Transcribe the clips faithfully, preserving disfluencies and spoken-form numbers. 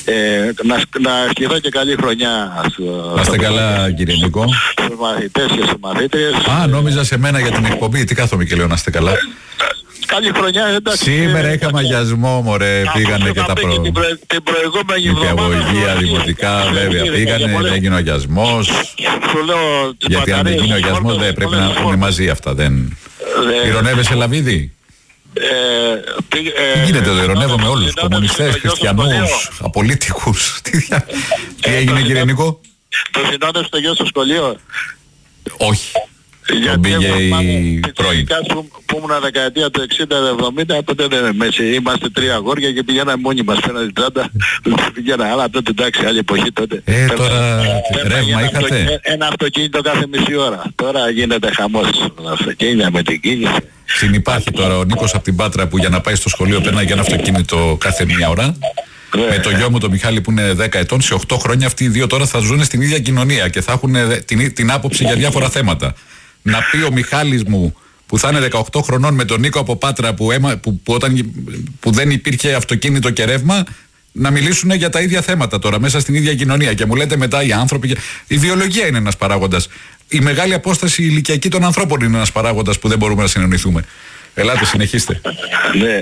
Ε, να, να ευχηθώ και καλή χρονιά. Να είστε καλά, κύριε Νίκο. Στους μαθητές και στους μαθήτριες. Α, νόμιζα σε μένα για την εκπομπή. Τι κάθομαι και λέω να είστε καλά. Καλή χρονιά, εντάξει. Σήμερα είχαμε αγιασμό, μωρέ, πήγανε και τα προ... την, προ... την προηγούμενη νηπιαγωγεία, δημοτικά, βέβαια, πήγανε, έγινε ο αγιασμός. Γιατί αν δεν γίνει ο αγιασμός δεν πρέπει να είναι μαζί αυτά, δεν... Ηρωνεύεσαι, Λαβίδη? Τι γίνεται εδώ, ηρωνεύομαι όλους, κομμουνιστές, χριστιανούς, απολίτικους. Τι έγινε, κύριε Νίκο? Το συνόδευσε το γιο στο σχολείο? Όχι. Τον πήγε η πρώην. Που, που ήμουν δεκαετία του εξήντα εβδομήντα, τότε δεν μέση. Είμαστε τρία αγόρια και πηγαίναμε μόνοι μας πέραν την τσάντα. Πηγαίναμε, αλλά τότε εντάξει, άλλη εποχή τότε. Ε, τώρα ρεύμα είχατε? Ένα, ένα αυτοκίνητο κάθε μισή ώρα. Τώρα γίνεται χαμός αυτοκίνητα με την κίνηση. Συνυπάρχει τώρα ο Νίκος από την Πάτρα που για να πάει στο σχολείο παίρνει ένα αυτοκίνητο κάθε μία ώρα. Με το γιο μου τον Μιχάλη που είναι δέκα ετών, σε οκτώ χρόνια αυτοί οι δύο τώρα θα ζουν στην ίδια κοινωνία και θα έχουν την, την άποψη για διάφορα θέματα. Να πει ο Μιχάλης μου που θα είναι δεκαοκτώ χρονών με τον Νίκο από Πάτρα που, αίμα, που, που, όταν, που δεν υπήρχε αυτοκίνητο και ρεύμα, να μιλήσουν για τα ίδια θέματα τώρα μέσα στην ίδια κοινωνία. Και μου λέτε μετά οι άνθρωποι. Η βιολογία είναι ένας παράγοντας. Η μεγάλη απόσταση ηλικιακή των ανθρώπων είναι ένας παράγοντας που δεν μπορούμε να συνεννοηθούμε. Ελάτε, συνεχίστε. Ναι.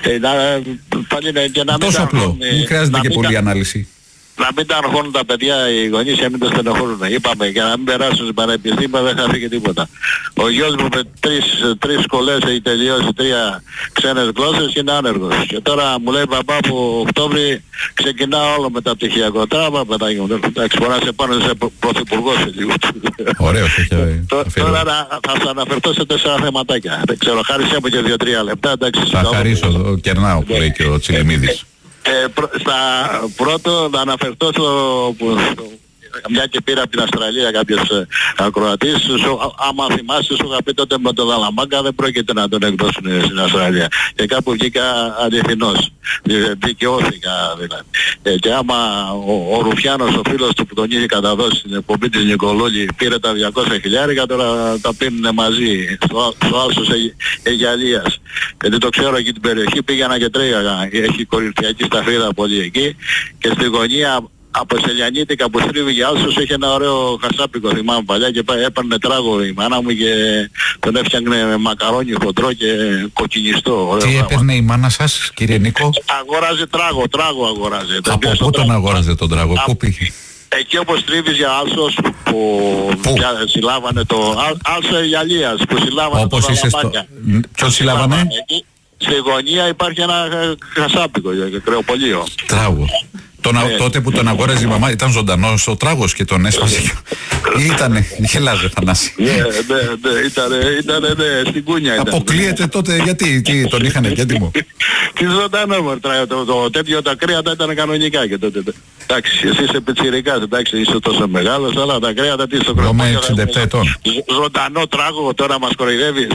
Τόσο απλό. Δεν χρειάζεται και πολλή ανάλυση. Να μην τα αγχώνουν τα παιδιά οι γονείς και να μην τα στενοχωρούν. Είπαμε, για να μην περάσουν στην πανεπιστήμια δεν θα φύγει τίποτα. Ο γιος μου με τρεις, τρεις σχολές έχει τελειώσει, τρία ξένες γλώσσες και είναι άνεργος. Και τώρα μου λέει παπά που Οκτώβρη ξεκινά όλο μεταπτυχιακό. Τώρα παιδάκι μου, εντάξει, φορά σε πάνω σε πρωθυπουργός σε λίγο. Ωραίος, έχει. Τώρα θα σας αναφερθώ σε τέσσερα θεματάκια. Δεν ξέρω, χάρισε μου και δύο τρία λεπτά. Θα χαρίσω, κερνάω που λέει και ο Τσιλιμίδης. Ε, πρω, στα πρώτο να αναφερθώ στο, που, μια και πήρα από την Αυστραλία κάποιος ε, ακροατής, σου, άμα θυμάσαι σου είχα πει τότε με τον Δαλαμάγκα δεν πρόκειται να τον εκδώσουν στην Αυστραλία και κάπου βγήκα αληθινός, δικαιώθηκα δηλαδή. Ε, και άμα ο, ο Ρουφιάνος ο φίλος του που τον είχε καταδώσει στην εκπομπή της Νικολούλη πήρε τα διακόσια χιλιάρικα, τώρα τα πίνουν μαζί στο, στο άλσος Αιγιαλίας. Γιατί το ξέρω εκεί την περιοχή, πήγαινα και τρέγαγα, έχει κορινθιακή σταφίδα πολύ εκεί και στη γωνία από Σελιανίτικα που στρίβει για άλσος είχε ένα ωραίο χασάπικο, θυμάμαι παλιά, και έπαιρνε τράγο η μάνα μου και τον έφτιαχνε με μακαρόνι χοντρό και κοκκινιστό. Τι έπαιρνε η μάνα σας, κύριε Νίκο? Αγόραζε τράγο, τράγο αγόραζε. Από πού τον αγόραζε τον τράγο, πού πήγε? Εκεί όπως τρίβεις για άλσος που συλλάβανε το άλσο Αιγιαλίας που συλλάβανε το Δαλαμάκια. Ποιος συλλάβανε? Στη γωνία υπάρχει ένα χασάπικο, κρεοπολείο. Τράγο. Τον, ε, τότε που τον αγόραζε η μαμά ήταν ζωντανός ο τράγος και τον έσπασε. Ήτανε, γελάζε Θανάση. Ναι, ναι, ναι, ήτανε, ήτανε, ναι, στην κούνια ήταν. Αποκλείεται τότε, γιατί, τι, τον είχανε και έτοιμο. Τι ζωντανό μου, το, το τέτοιο τα κρέατα ήταν κανονικά και τότε. Εντάξει, εσύ είσαι πιτσιρικάς, εντάξει, είσαι τόσο μεγάλος, αλλά τα κρέατα τι στο κρεμό. Είμαι εξήντα επτά ετών. Ζωντανό τράγο, τώρα μας κοροϊδεύεις.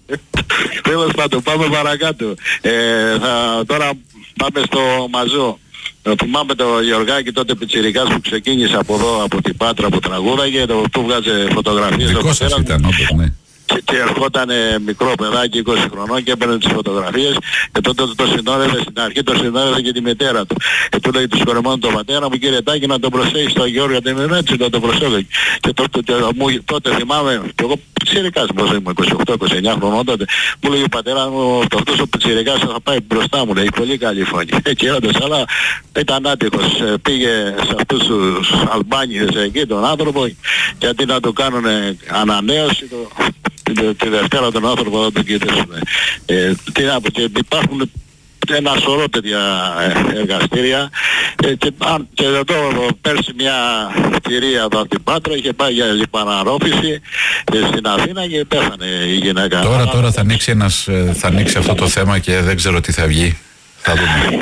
Τέλος πάντων, πάμε παρακάτω. Ε, θα, τώρα πάμε στο Μαζό. Θυμάμαι το Γεωργάκη τότε πιτσιρικάς που ξεκίνησε από εδώ, από την Πάτρα που τραγούδαγε, το που βγάζε φωτογραφίες. Δικό σας ήταν όντως, ναι. Και, και ερχόταν μικρό παιδάκι είκοσι χρονών και έπαιρνε τις φωτογραφίες και τότε το, το συνόδευε στην αρχή, το συνόδευε και τη μητέρα του. Και του λέει του συγχωρεμένου τον πατέρα μου, κύριε Τάκη, να τον προσέχεις στον Γιώργο, γιατί είναι έτσι, να τον προσέχω. Και τότε, και, μου, τότε θυμάμαι, και εγώ πιτσιρικάς πώς ήμουν, είκοσι οκτώ είκοσι εννιά χρονών τότε, μου λέει ο πατέρα μου, αυτός ο πιτσιρικάς θα πάει μπροστά μου, λέει, πολύ καλή φωνή. Ε, και όντως, αλλά ήταν άτυχος, πήγε σε αυτούς τους Αλμπάνιες εκεί τον άνθρωπο, γιατί να του κάνουν ανανέωση, το, Τη, τη Δευτέρα τον άνθρωπο θα τον κοιτήσουμε. Ε, τι να πω, και υπάρχουν ένα σωρό τέτοια εργαστήρια ε, και, αν, και εδώ πέρσι μια κυρία εδώ από την Πάτρα είχε πάει για λιπαναρρόφηση ε, στην Αθήνα και πέθανε η γυναίκα. Τώρα, τώρα θα ανοίξει, ένας, θα ανοίξει αυτό το θέμα και δεν ξέρω τι θα βγει. Θα δούμε.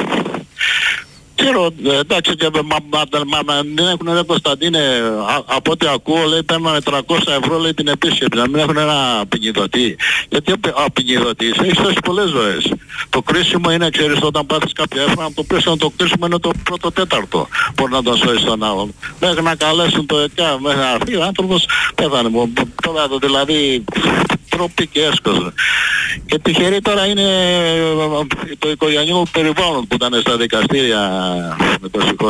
Ξέρω, εντάξει, και δεν έχουν ρε Κωνσταντίνε, από ό,τι ακούω λέει παίρνανε τριακόσια ευρώ λέει την επίσκεψη, να μην έχουν ένα απεινιδωτή. Γιατί ο απεινιδωτής έχει σώσει πολλές ζωές. Το κρίσιμο είναι, ξέρεις, όταν πάθεις κάποια έφρανα, το κρίσιμο, το κρίσιμο είναι το πρώτο τέταρτο. Μπορεί να τον σώσει τον άλλον. Μέχρι να καλέσουν το ΕΚΑ, μέχρι να έρθει ο άνθρωπος πέθανε. Τώρα δηλαδή τροπή και έσκωσε. Και τυχερή τώρα είναι το οικογενειακό περιβάλλον που ήταν στα δικαστήρια με το συγχώριο.